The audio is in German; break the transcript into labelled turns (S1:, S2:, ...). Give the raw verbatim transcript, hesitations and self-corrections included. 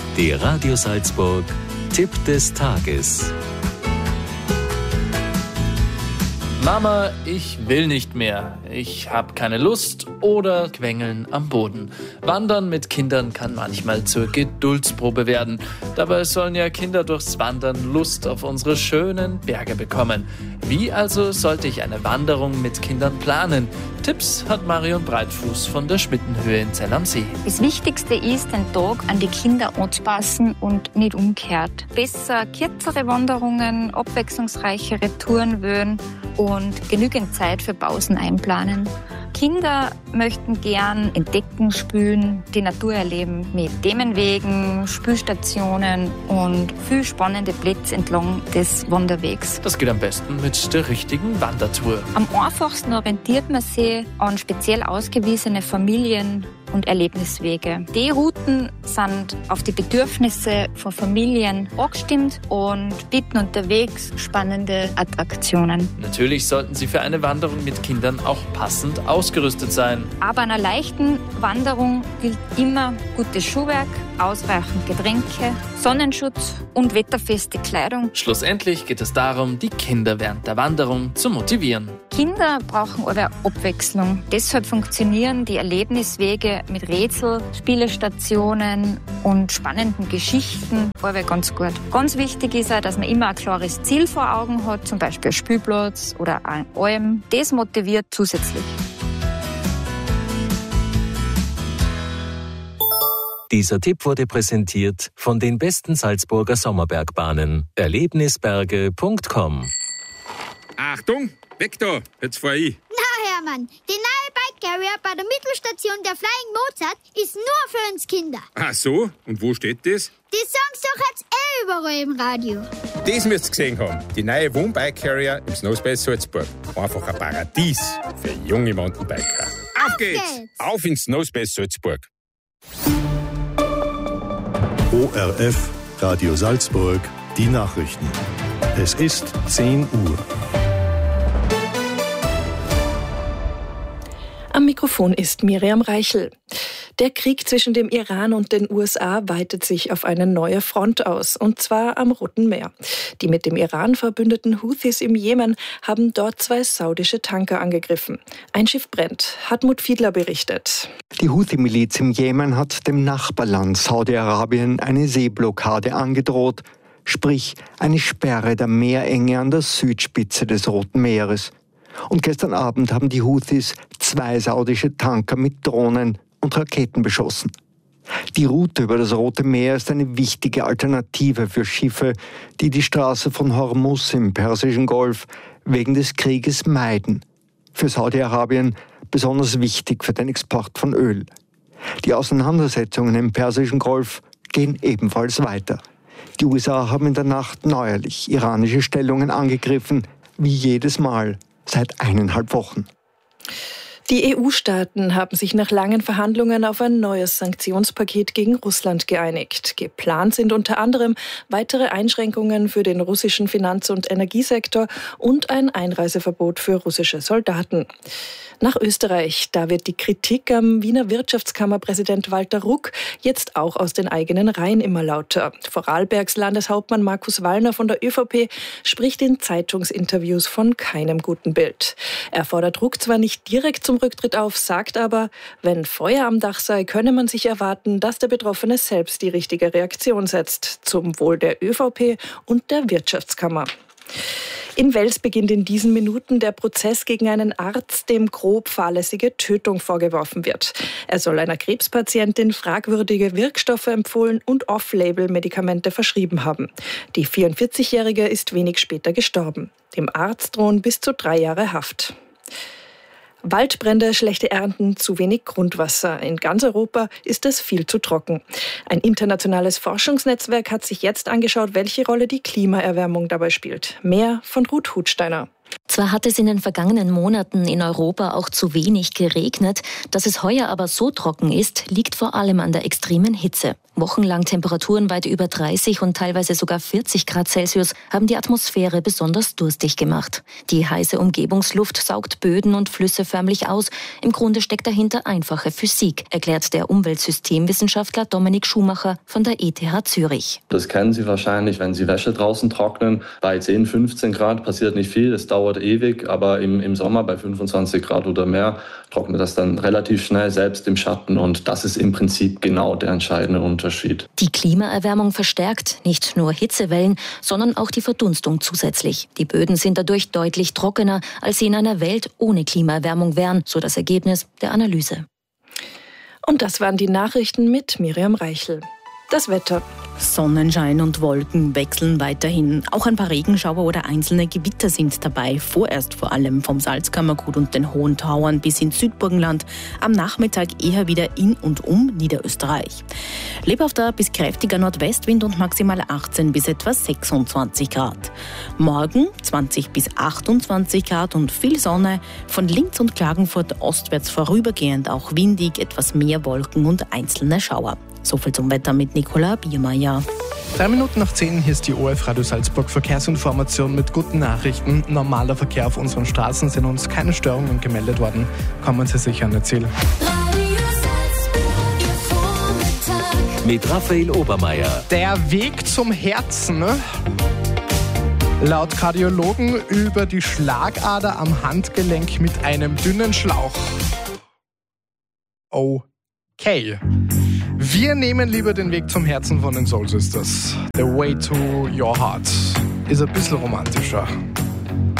S1: Die Radio Salzburg Tipp des Tages.
S2: Mama, ich will nicht mehr. Ich habe keine Lust oder Quengeln am Boden. Wandern mit Kindern kann manchmal zur Geduldsprobe werden. Dabei sollen ja Kinder durchs Wandern Lust auf unsere schönen Berge bekommen. Wie also sollte ich eine Wanderung mit Kindern planen? Tipps hat Marion Breitfuß von der Schmittenhöhe in Zell am See.
S3: Das Wichtigste ist, den Tag an die Kinder anzupassen und nicht umgekehrt. Besser kürzere Wanderungen, abwechslungsreichere Touren wählen und genügend Zeit für Pausen einplanen. Kinder möchten gern entdecken, spülen, die Natur erleben mit Themenwegen, Spülstationen und viel spannende Plätze entlang des Wanderwegs.
S2: Das geht am besten mit der richtigen Wandertour.
S3: Am einfachsten orientiert man sich an speziell ausgewiesene Familien- und Erlebniswege. Die Routen sind auf die Bedürfnisse von Familien abgestimmt und bieten unterwegs spannende Attraktionen.
S2: Natürlich sollten sie für eine Wanderung mit Kindern auch passend ausgerüstet sein.
S3: Aber an einer leichten Wanderung gilt immer gutes Schuhwerk, ausreichend Getränke, Sonnenschutz und wetterfeste Kleidung.
S2: Schlussendlich geht es darum, die Kinder während der Wanderung zu motivieren.
S3: Kinder brauchen aber Abwechslung. Deshalb funktionieren die Erlebniswege mit Rätsel, Spielestationen und spannenden Geschichten aber ganz gut. Ganz wichtig ist auch, dass man immer ein klares Ziel vor Augen hat, zum Beispiel ein Spielplatz oder ein Alm. Das motiviert zusätzlich.
S1: Dieser Tipp wurde präsentiert von den besten Salzburger Sommerbergbahnen. Erlebnisberge punkt com.
S4: Achtung, weg da, jetzt fahr ich.
S5: Na Hermann, die neue Bike Carrier bei der Mittelstation der Flying Mozart ist nur für uns Kinder.
S4: Ach so, und wo steht das?
S5: Die sagen doch jetzt eh überall im Radio.
S4: Das müsst ihr gesehen haben. Die neue Wohnbike Carrier im Snowspace Salzburg. Einfach ein Paradies für junge Mountainbiker. Auf,
S5: Auf
S4: geht's.
S5: geht's!
S4: Auf ins Snowspace Salzburg.
S6: O R F, Radio Salzburg, die Nachrichten. Es ist zehn Uhr.
S7: Am Mikrofon ist Miriam Reichel. Der Krieg zwischen dem Iran und den U S A weitet sich auf eine neue Front aus, und zwar am Roten Meer. Die mit dem Iran verbündeten Houthis im Jemen haben dort zwei saudische Tanker angegriffen. Ein Schiff brennt. Hartmut Fiedler berichtet.
S8: Die Houthi-Miliz im Jemen hat dem Nachbarland Saudi-Arabien eine Seeblockade angedroht, sprich eine Sperre der Meerenge an der Südspitze des Roten Meeres. Und gestern Abend haben die Houthis zwei saudische Tanker mit Drohnen und Raketen beschossen. Die Route über das Rote Meer ist eine wichtige Alternative für Schiffe, die die Straße von Hormuz im Persischen Golf wegen des Krieges meiden. Für Saudi-Arabien besonders wichtig für den Export von Öl. Die Auseinandersetzungen im Persischen Golf gehen ebenfalls weiter. Die U S A haben in der Nacht neuerlich iranische Stellungen angegriffen, wie jedes Mal seit eineinhalb Wochen.
S7: Die E U-Staaten haben sich nach langen Verhandlungen auf ein neues Sanktionspaket gegen Russland geeinigt. Geplant sind unter anderem weitere Einschränkungen für den russischen Finanz- und Energiesektor und ein Einreiseverbot für russische Soldaten. Nach Österreich, da wird die Kritik am Wiener Wirtschaftskammerpräsident Walter Ruck jetzt auch aus den eigenen Reihen immer lauter. Vorarlbergs Landeshauptmann Markus Wallner von der ÖVP spricht in Zeitungsinterviews von keinem guten Bild. Er fordert Ruck zwar nicht direkt zum Rücktritt auf, sagt aber, wenn Feuer am Dach sei, könne man sich erwarten, dass der Betroffene selbst die richtige Reaktion setzt, zum Wohl der ÖVP und der Wirtschaftskammer. In Wels beginnt in diesen Minuten der Prozess gegen einen Arzt, dem grob fahrlässige Tötung vorgeworfen wird. Er soll einer Krebspatientin fragwürdige Wirkstoffe empfohlen und Off-Label-Medikamente verschrieben haben. Die vierundvierzigjährige ist wenig später gestorben. Dem Arzt drohen bis zu drei Jahre Haft. Waldbrände, schlechte Ernten, zu wenig Grundwasser. In ganz Europa ist es viel zu trocken. Ein internationales Forschungsnetzwerk hat sich jetzt angeschaut, welche Rolle die Klimaerwärmung dabei spielt. Mehr von Ruth Hutsteiner.
S9: Zwar hat es in den vergangenen Monaten in Europa auch zu wenig geregnet, dass es heuer aber so trocken ist, liegt vor allem an der extremen Hitze. Wochenlang Temperaturen weit über dreißig und teilweise sogar vierzig Grad Celsius haben die Atmosphäre besonders durstig gemacht. Die heiße Umgebungsluft saugt Böden und Flüsse förmlich aus. Im Grunde steckt dahinter einfache Physik, erklärt der Umweltsystemwissenschaftler Dominik Schumacher von der E T H Zürich.
S10: Das kennen Sie wahrscheinlich, wenn Sie Wäsche draußen trocknen. Bei zehn, fünfzehn Grad passiert nicht viel, es dauert ewig, aber im, im Sommer bei fünfundzwanzig Grad oder mehr trocknet das dann relativ schnell, selbst im Schatten. Und das ist im Prinzip genau der entscheidende Unterschied.
S9: Die Klimaerwärmung verstärkt nicht nur Hitzewellen, sondern auch die Verdunstung zusätzlich. Die Böden sind dadurch deutlich trockener, als sie in einer Welt ohne Klimaerwärmung wären, so das Ergebnis der Analyse.
S7: Und das waren die Nachrichten mit Miriam Reichel. Das Wetter.
S11: Sonnenschein und Wolken wechseln weiterhin. Auch ein paar Regenschauer oder einzelne Gewitter sind dabei. Vorerst vor allem vom Salzkammergut und den Hohen Tauern bis ins Südburgenland. Am Nachmittag eher wieder in und um Niederösterreich. Lebhafter bis kräftiger Nordwestwind und maximal achtzehn bis etwa sechsundzwanzig Grad. Morgen zwanzig bis achtundzwanzig Grad und viel Sonne. Von Linz und Klagenfurt ostwärts vorübergehend auch windig, etwas mehr Wolken und einzelne Schauer. So viel zum Wetter mit Nicola Biermeier.
S12: Drei Minuten nach zehn, hier ist die O R F Radio Salzburg Verkehrsinformation mit guten Nachrichten. Normaler Verkehr auf unseren Straßen, sind uns keine Störungen gemeldet worden. Kommen Sie sicher an das Ziel.
S1: Mit Raphael Obermeier.
S12: Der Weg zum Herzen, ne? Laut Kardiologen über die Schlagader am Handgelenk mit einem dünnen Schlauch. Okay. Wir nehmen lieber den Weg zum Herzen von den Soul Sisters. The Way to Your Heart ist ein bisschen romantischer.